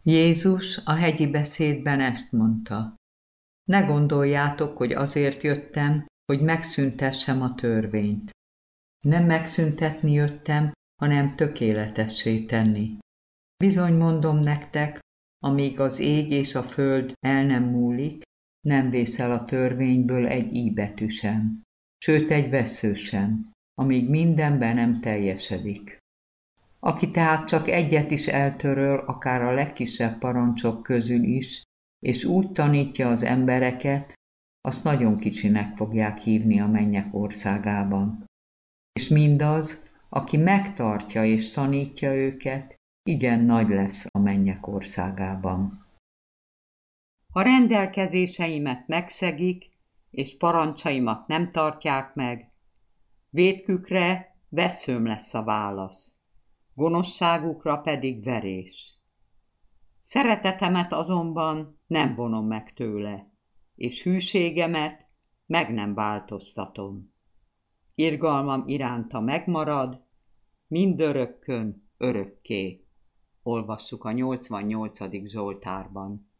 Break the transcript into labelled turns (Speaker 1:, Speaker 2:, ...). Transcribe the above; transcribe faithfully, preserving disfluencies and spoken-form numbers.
Speaker 1: Jézus a hegyi beszédben ezt mondta: Ne gondoljátok, hogy azért jöttem, hogy megszüntessem a törvényt. Nem megszüntetni jöttem, hanem tökéletessé tenni. Bizony mondom nektek, amíg az ég és a föld el nem múlik, nem vészel a törvényből egy íbetű sem, sőt egy vessző sem, amíg mindenben nem teljesedik. Aki tehát csak egyet is eltöröl, akár a legkisebb parancsok közül is, és úgy tanítja az embereket, azt nagyon kicsinek fogják hívni a mennyek országában. És mindaz, aki megtartja és tanítja őket, igen nagy lesz a mennyek országában. Ha rendelkezéseimet megszegik, és parancsaimat nem tartják meg, vétkükre vesszőm lesz a válasz, gonoszságukra pedig verés. Szeretetemet azonban nem vonom meg tőle, és hűségemet meg nem változtatom. Irgalmam iránta megmarad, mindörökkön örökké. Olvassuk a nyolcvannyolcadik Zsoltárban.